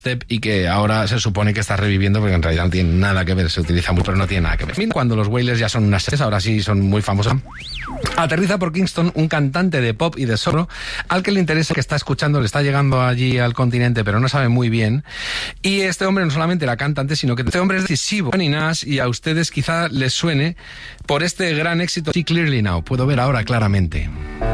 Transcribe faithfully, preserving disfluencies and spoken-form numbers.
y que ahora se supone que está reviviendo porque en realidad no tiene nada que ver, se utiliza mucho, pero no tiene nada que ver. Cuando los Wailers ya son unas series, ahora sí son muy famosos. Aterriza por Kingston un cantante de pop y de soul al que le interesa, que está escuchando, le está llegando allí al continente, pero no sabe muy bien. Y este hombre no solamente era cantante, sino que este hombre es decisivo. Johnny Nash, y a ustedes quizá les suene por este gran éxito, See Clearly Now, puedo ver ahora claramente.